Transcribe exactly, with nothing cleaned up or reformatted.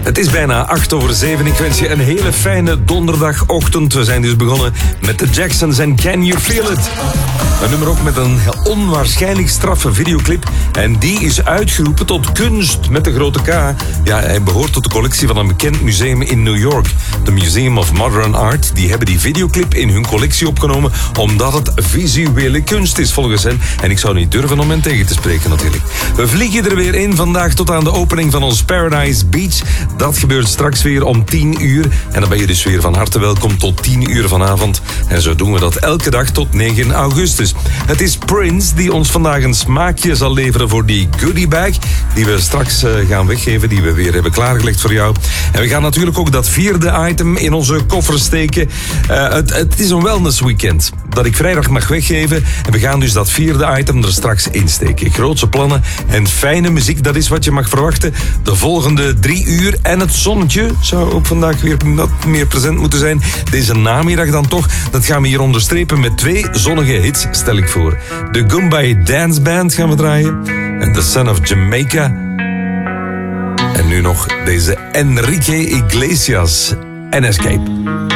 Het is bijna acht over zeven. Ik wens je een hele fijne donderdagochtend. We zijn dus begonnen met de Jacksons en Can You Feel It? Een nummer ook met een onwaarschijnlijk straffe videoclip. En die is uitgeroepen tot kunst met de grote K. Ja, hij behoort tot de collectie van een bekend museum in New York. De Museum of Modern Art. Die hebben die videoclip in hun collectie opgenomen omdat het visuele kunst is volgens hen. En ik zou niet durven om hen tegen te spreken natuurlijk. We vliegen er weer in vandaag tot aan de opening van ons Paradise Beach. Dat gebeurt straks weer om tien uur. En dan ben je dus weer van harte welkom tot tien uur vanavond. En zo doen we dat elke dag tot negen augustus. Het is Prince die ons vandaag een smaakje zal leveren voor die goodie bag die we straks uh, gaan weggeven, die we weer hebben klaargelegd voor jou. En we gaan natuurlijk ook dat vierde item in onze koffer steken. Uh, het, het is een wellness weekend dat ik vrijdag mag weggeven. En we gaan dus dat vierde item er straks insteken. Grootse plannen en fijne muziek, dat is wat je mag verwachten. De volgende drie uur en het zonnetje zou ook vandaag weer wat meer present moeten zijn. Deze namiddag dan toch, dat gaan we hier onderstrepen met twee zonnige hits, stel ik voor. De Goombay Dance Band gaan we draaien. En The Son of Jamaica. En nu nog deze Enrique Iglesias en Escape.